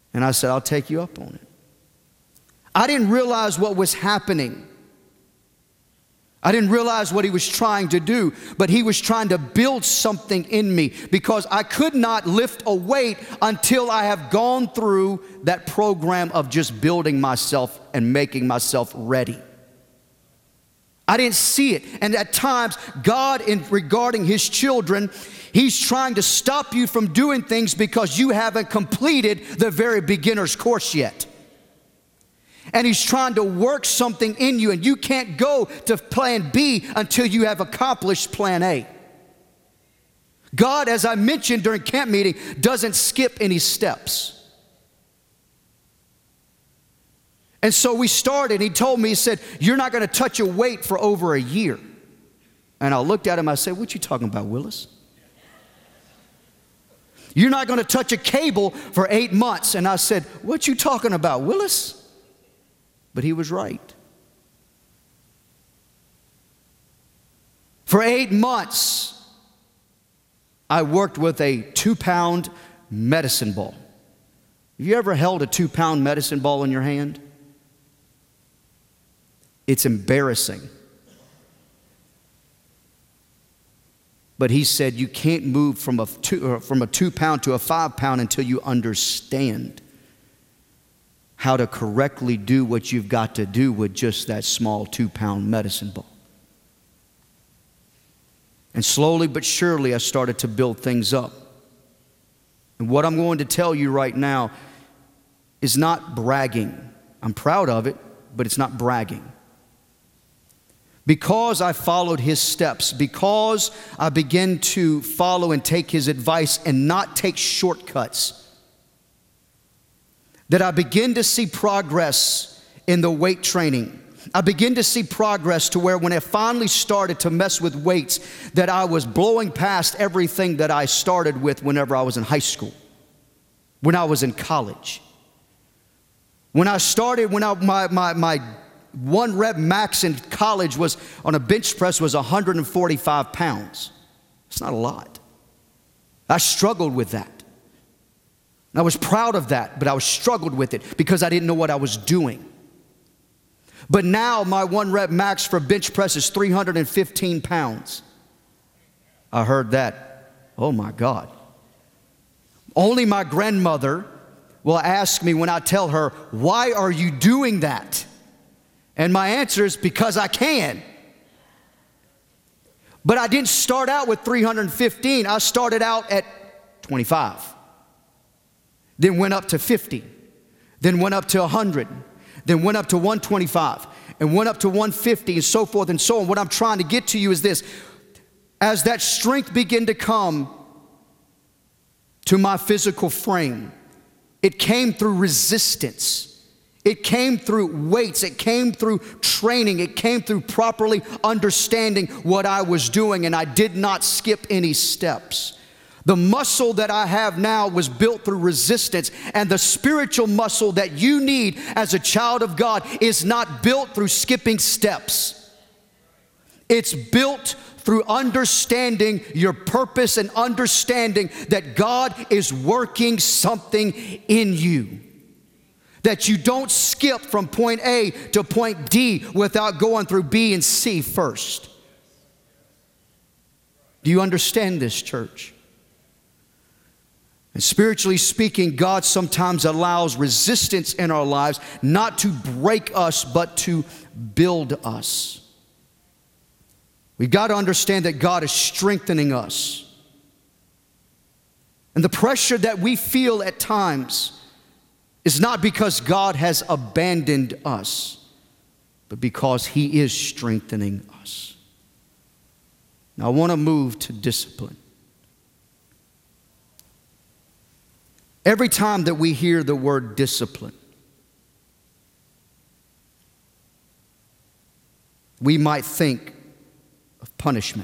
And I said, I'll take you up on it. I didn't realize what was happening. I didn't realize what he was trying to do, but he was trying to build something in me, because I could not lift a weight until I have gone through that program of just building myself and making myself ready. I didn't see it. And at times, God, in regarding his children, he's trying to stop you from doing things because you haven't completed the very beginner's course yet. And he's trying to work something in you, and you can't go to plan B until you have accomplished plan A. God, as I mentioned during camp meeting, doesn't skip any steps. And so we started. He told me, he said, you're not going to touch a weight for over a year. And I looked at him, I said, what you talking about, Willis? You're not going to touch a cable for 8 months. And I said, what you talking about, Willis? But he was right. For 8 months, I worked with a 2-pound medicine ball. Have you ever held a 2-pound medicine ball in your hand? It's embarrassing. But he said you can't move from a 2-pound to a 5-pound until you understand how to correctly do what you've got to do with just that small 2-pound medicine ball. And slowly but surely I started to build things up. And what I'm going to tell you right now is not bragging. I'm proud of it, but it's not bragging. Because I followed his steps, because I began to follow and take his advice and not take shortcuts, that I begin to see progress in the weight training. I begin to see progress to where when I finally started to mess with weights, that I was blowing past everything that I started with whenever I was in high school, when I was in college. When I started, my 1 rep max in college was on a bench press was 145 pounds. It's not a lot. I struggled with that. And I was proud of that, but I was struggled with it because I didn't know what I was doing. But now my 1 rep max for bench press is 315 pounds. I heard that. Oh my God. Only my grandmother will ask me when I tell her, why are you doing that? And my answer is because I can. But I didn't start out with 315. I started out at 25. Then went up to 50, then went up to 100, then went up to 125, and went up to 150, and so forth and so on. What I'm trying to get to you is this. As that strength began to come to my physical frame, it came through resistance. It came through weights. It came through training. It came through properly understanding what I was doing, and I did not skip any steps. The muscle that I have now was built through resistance, and the spiritual muscle that you need as a child of God is not built through skipping steps. It's built through understanding your purpose and understanding that God is working something in you. That you don't skip from point A to point D without going through B and C first. Do you understand this, church? And spiritually speaking, God sometimes allows resistance in our lives not to break us, but to build us. We've got to understand that God is strengthening us. And the pressure that we feel at times is not because God has abandoned us, but because He is strengthening us. Now I want to move to discipline. Every time that we hear the word discipline, we might think of punishment.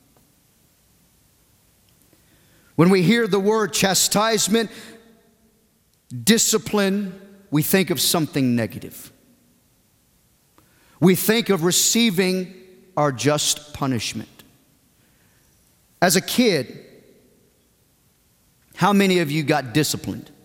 When we hear the word chastisement, discipline, we think of something negative. We think of receiving our just punishment. As a kid, how many of you got disciplined?